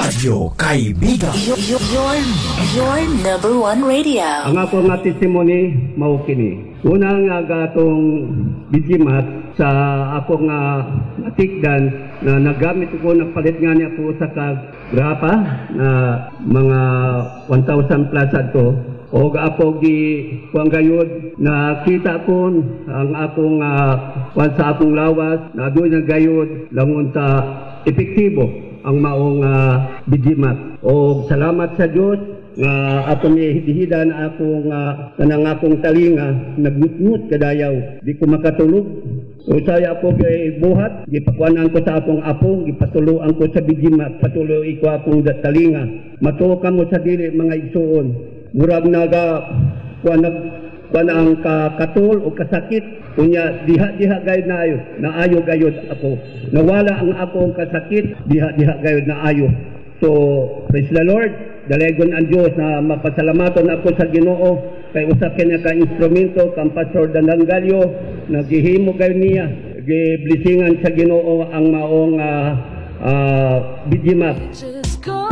Radyo Kaibigan. Your number one radio. Ang ako nga testimony mao kini. Una nga gatong bijimat sa ako nga natikdan na nagamit ko nagpalit nga niya po sa grapa na mga 1,000 plus ato. O ako gi kuang gayud na kita ko ang akong sa akong lawas na doon na gayud langon sa epektibo ang maong bijimat. O salamat sa Dios nga ako ni hidihidan akong kanang akong talinga nagnutnut kadayaw di ko makatulog. O saya ako kay buhat gipakuanan ko sa akong apo gipatuloan ko sa bijimat patuloy ko akong talinga matuo kamo sa dili mga igsuon. Murag naga kuan ang katul o kasakit kunya diha gayud na ayo gayud ako nawala ang akong kasakit diha gayud na ayo. So praise the Lord, dalagon ang Dios na mapasalamaton ako sa Ginoo kay usa kanya ka instrumento kang Pastor Dandangalyo naghihimo gayud niya giblessingan sa Ginoo ang maong bijimat.